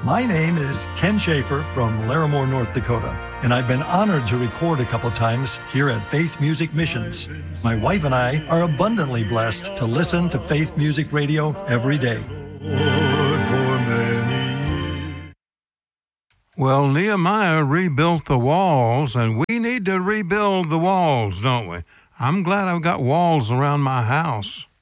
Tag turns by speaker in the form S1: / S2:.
S1: My name is Ken Schaefer from Larimore, North Dakota, and I've been honored to record a couple times here at Faith Music Missions. My wife and I are abundantly blessed to listen to Faith Music Radio every day.
S2: Well, Nehemiah rebuilt the walls, and we need to rebuild the walls, don't we? I'm glad I've got walls around my house.